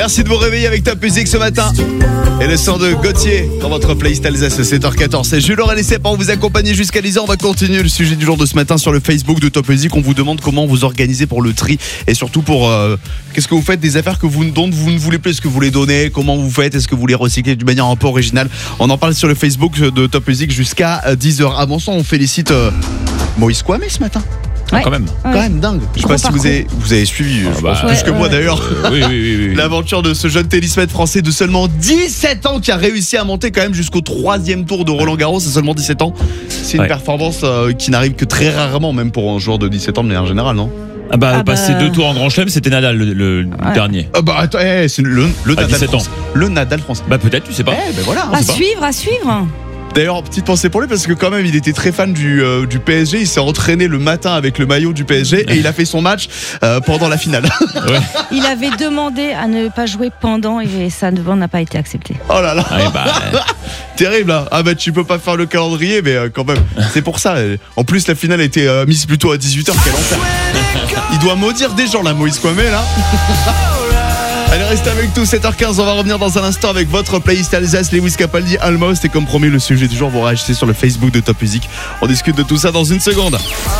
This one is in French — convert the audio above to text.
Merci de vous réveiller avec Top Music ce matin. Et le son de Gauthier dans votre playlist Alsace, 7h14. C'est Jules Laurel et Seb pour vous accompagner jusqu'à 10h. On va continuer le sujet du jour de ce matin sur le Facebook de Top Music. On vous demande comment vous organisez pour le tri et surtout pour qu'est-ce que vous faites des affaires dont vous ne voulez plus. Est-ce que vous les donnez? Comment vous faites? Est-ce que vous les recyclez d'une manière un peu originale? On en parle sur le Facebook de Top Music jusqu'à 10h. Avant ça, on félicite Moïse Kouamé ce matin. Ouais. Quand même. Quand même dingue. Je sais pas si vous avez suivi, je pense, plus que moi d'ailleurs. Oui. L'aventure de ce jeune tennisman français de seulement 17 ans qui a réussi à monter quand même jusqu'au 3e tour de Roland Garros. C'est seulement 17 ans. C'est une performance qui n'arrive que très rarement, même pour un joueur de 17 ans de manière générale, non? Passer 2 tours en Grand Chelem, c'était Nadal le dernier. Attends, c'est le Nadal 17 ans. français. Le Nadal français. Peut-être, tu sais pas. Voilà. À suivre. D'ailleurs, petite pensée pour lui parce que quand même il était très fan du PSG. Il s'est entraîné le matin avec le maillot du PSG et il a fait son match pendant la finale. Ouais. Il avait demandé à ne pas jouer pendant et sa demande n'a pas été acceptée. Oh là là. Ouais, Terrible, hein. Tu peux pas faire le calendrier, mais quand même, c'est pour ça. En plus, la finale était mise plutôt à 18h. Quel enfer. Il doit maudire des gens là, Moïse Kouamé là. Allez, restez avec nous, 7h15, on va revenir dans un instant avec votre playlist Alsace, Lewis Capaldi, Almost. Et comme promis, le sujet du jour, vous réagissez sur le Facebook de Top Music. On discute de tout ça dans une seconde.